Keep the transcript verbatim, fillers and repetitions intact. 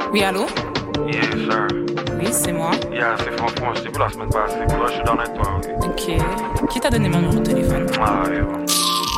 Oui, allô? Yes, sir. Oui, c'est moi. Yeah, c'est franchement, je t'ai vu la semaine passée. Puis là, je suis dans les toits. Ok. Qui t'a donné mon numéro de téléphone? Mario.